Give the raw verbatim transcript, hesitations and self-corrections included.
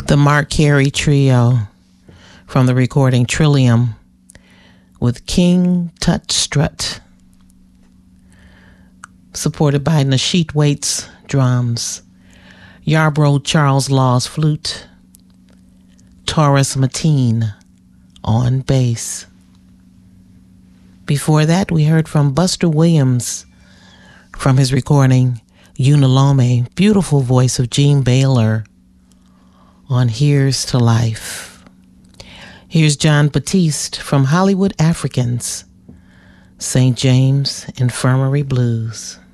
The Mark Carey Trio from the recording Trillium with King Tut Strut, supported by Nasheet Waits drums, Yarbrough Charles Laws flute, Taurus Mateen on bass. Before that, we heard from Buster Williams from his recording Unalome, beautiful voice of Gene Baylor on Here's to Life. Here's John Batiste from Hollywood Africans, Saint James Infirmary Blues.